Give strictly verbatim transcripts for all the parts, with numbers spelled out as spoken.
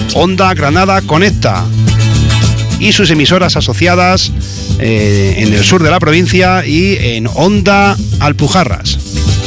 Onda Granada Conecta y sus emisoras asociadas eh, en el sur de la provincia y en Onda Alpujarras.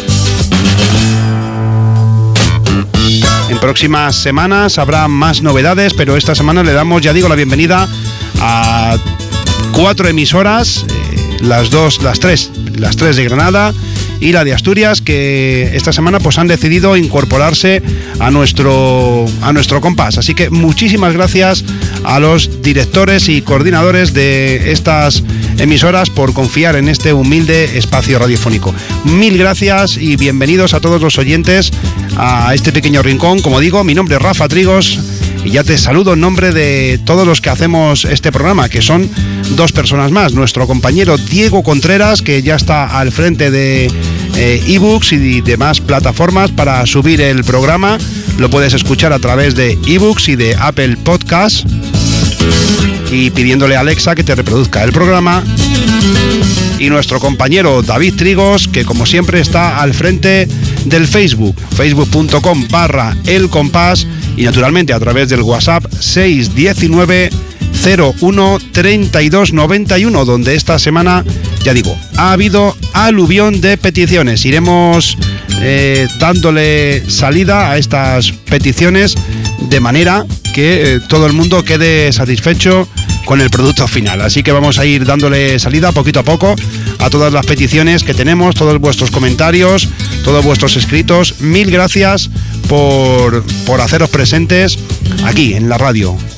En próximas semanas habrá más novedades, pero esta semana le damos, ya digo, la bienvenida a cuatro emisoras, eh, las dos, las tres, las tres de Granada y la de Asturias, que esta semana pues han decidido incorporarse a nuestro a nuestro compás. Así que muchísimas gracias a los directores y coordinadores de estas emisoras por confiar en este humilde espacio radiofónico. Mil gracias y bienvenidos a todos los oyentes a este pequeño rincón. Como digo, mi nombre es Rafa Trigos y ya te saludo en nombre de todos los que hacemos este programa, que son dos personas más. Nuestro compañero Diego Contreras, que ya está al frente de eh, ebooks y demás plataformas para subir el programa. Lo puedes escuchar a través de ebooks y de Apple Podcasts, y pidiéndole a Alexa que te reproduzca el programa. Y nuestro compañero David Trigos, que como siempre está al frente del Facebook, facebook punto com barra el compás, y naturalmente a través del WhatsApp seis uno nueve cero uno treinta y dos noventa y uno, donde esta semana, ya digo, ha habido aluvión de peticiones. Iremos eh, dándole salida a estas peticiones de manera que eh, todo el mundo quede satisfecho con el producto final. Así que vamos a ir dándole salida poquito a poco a todas las peticiones que tenemos, todos vuestros comentarios, todos vuestros escritos. Mil gracias por, por haceros presentes aquí en la radio.